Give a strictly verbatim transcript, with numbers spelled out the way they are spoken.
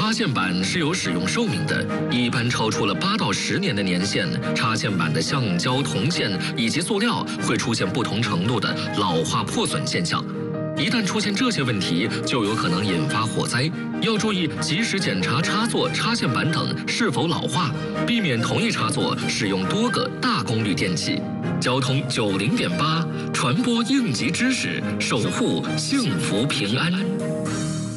插线板是有使用寿命的，一般超出了八到十年的年限，插线板的橡胶、铜线以及塑料会出现不同程度的老化破损现象。一旦出现这些问题，就有可能引发火灾。要注意及时检查插座、插线板等是否老化，避免同一插座使用多个大功率电器。交通九零点八，传播应急知识，守护幸福平安。